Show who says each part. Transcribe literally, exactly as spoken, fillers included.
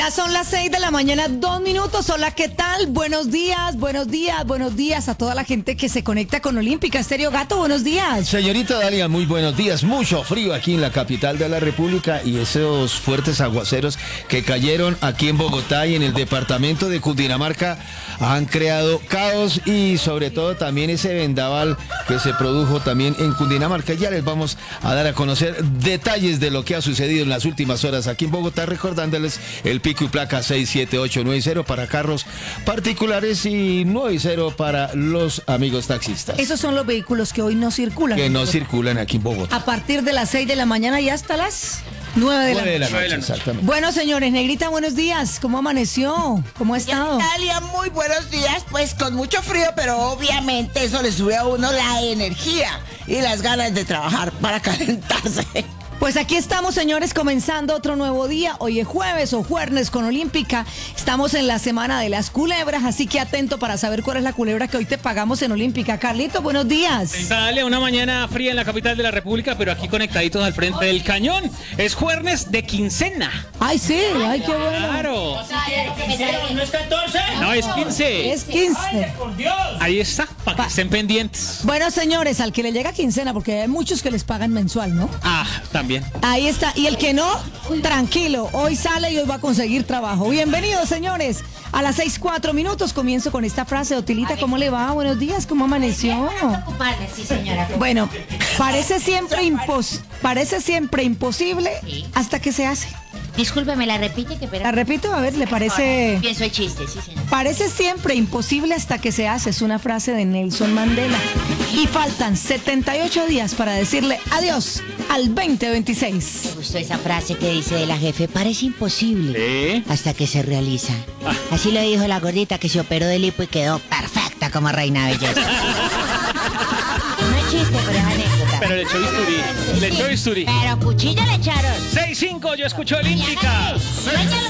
Speaker 1: Ya son las seis de la mañana, dos minutos. Hola, ¿qué tal? Buenos días, buenos días, buenos días a toda la gente que se conecta con Olímpica Estéreo. Gato, buenos días.
Speaker 2: Señorita Dalia, muy buenos días. Mucho frío aquí en la capital de la República y esos fuertes aguaceros que cayeron aquí en Bogotá y en el departamento de Cundinamarca han creado caos y sobre todo también ese vendaval que se produjo también en Cundinamarca. Ya les vamos a dar a conocer detalles de lo que ha sucedido en las últimas horas aquí en Bogotá, recordándoles el pico y placa seis siete ocho nueve cero para carros particulares y nueve cero para los amigos taxistas.
Speaker 1: Esos son los vehículos que hoy no circulan.
Speaker 2: Que no circulan aquí en Bogotá.
Speaker 1: A partir de las seis de la mañana y hasta las nueve de la noche.
Speaker 2: nueve de la noche, exactamente.
Speaker 1: Bueno, señores, Negrita, buenos días. ¿Cómo amaneció? ¿Cómo ha estado?
Speaker 3: Italia, muy buenos días. Pues con mucho frío, pero obviamente eso le sube a uno la energía y las ganas de trabajar para calentarse.
Speaker 1: Pues aquí estamos, señores, comenzando otro nuevo día. Hoy es jueves o jueves con Olímpica. Estamos en la semana de las culebras, así que atento para saber cuál es la culebra que hoy te pagamos en Olímpica. Carlito, buenos días.
Speaker 4: Dale, una mañana fría en la capital de la República, pero aquí conectaditos al frente del cañón. Es jueves de quincena.
Speaker 1: Ay, sí, ay, qué bueno.
Speaker 4: Claro.
Speaker 5: ¿No es catorce?
Speaker 4: No, es quince.
Speaker 1: Es quince.
Speaker 5: ¡Ay, por Dios!
Speaker 4: Ahí está, para que estén pendientes.
Speaker 1: Bueno, señores, al que le llega quincena, porque hay muchos que les pagan mensual, ¿no?
Speaker 4: Ah, también.
Speaker 1: Ahí está. Y el que no, tranquilo. Hoy sale y hoy va a conseguir trabajo. Bienvenidos, señores. A las seis, cuatro minutos comienzo con esta frase. Otilita, ¿cómo le va? Buenos días, ¿cómo amaneció?
Speaker 6: Sí, señora.
Speaker 1: Bueno, parece siempre, impos parece siempre imposible
Speaker 6: Sí.
Speaker 1: hasta que se hace.
Speaker 6: Discúlpeme, la repite que pero.
Speaker 1: La repito, a ver, ¿le parece?
Speaker 6: Pienso el chiste, sí, señora.
Speaker 1: Parece siempre imposible hasta que se hace. Es una frase de Nelson Mandela. Y faltan setenta y ocho días para decirle adiós al veinte veintiséis.
Speaker 6: Me gustó esa frase que dice de la jefe, parece imposible
Speaker 4: ¿Eh?
Speaker 6: hasta que se realiza. Así lo dijo la gordita que se operó del hipo y quedó perfecta como reina de belleza. No es chiste, pero es anécdota.
Speaker 4: Pero le echó bisturí. Le echó bisturí.
Speaker 6: Pero cuchillo le echaron.
Speaker 4: seis cinco, yo escucho Olímpica.
Speaker 6: Suéñalo.